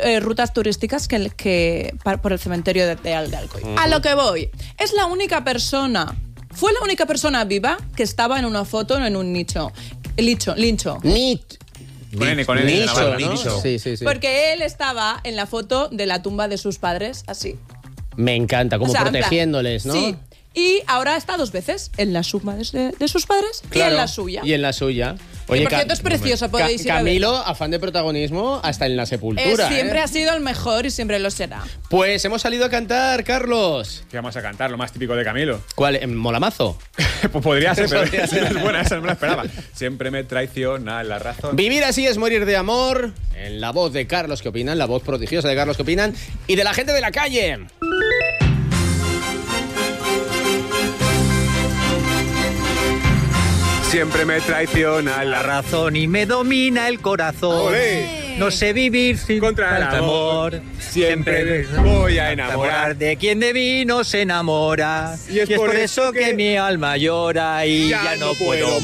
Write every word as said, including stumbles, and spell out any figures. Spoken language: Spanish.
eh, rutas turísticas que, que por el cementerio de, de Alcoy. Uh-huh. A lo que voy, es la única persona, fue la única persona viva que estaba en una foto en un nicho. Licho, lincho. Nit. Con N, con N, nicho, ¿no? Nicho. Sí, sí, sí. Porque él estaba en la foto de la tumba de sus padres, así. Me encanta, como o sea, protegiéndoles, ¿no? Sí. Y ahora está dos veces, en la tumba de, de sus padres claro, y en la suya. Y en la suya. Oye, por cierto, es precioso, podéis ir a ver. Camilo, afán de protagonismo hasta en la sepultura. Eh, siempre ¿eh? ha sido el mejor y siempre lo será. Pues hemos salido a cantar, Carlos. ¿Qué vamos a cantar? Lo más típico de Camilo. ¿Cuál? ¿Molamazo? Pues podría ser, pero podría ser. Es buena, esa no me la esperaba. Siempre me traiciona la razón. Vivir así es morir de amor. En la voz de Carlos, ¿qué opinan? La voz prodigiosa de Carlos, ¿qué opinan? Y de la gente de la calle. Siempre me traiciona la razón y me domina el corazón. ¡Olé! No sé vivir sin contra el amor. Siempre, Siempre me voy a enamorar de quien de mí no se enamora. Y es, y es por, por eso que, que mi alma llora y ya, ya no no puedo puedo